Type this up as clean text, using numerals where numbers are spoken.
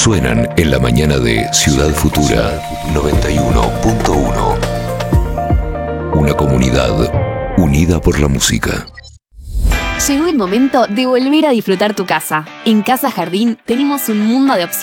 Suenan en la mañana de Ciudad Futura 91.1. Una comunidad unida por la música. Llegó el momento de volver a disfrutar tu casa. En Casa Jardín tenemos un mundo de opciones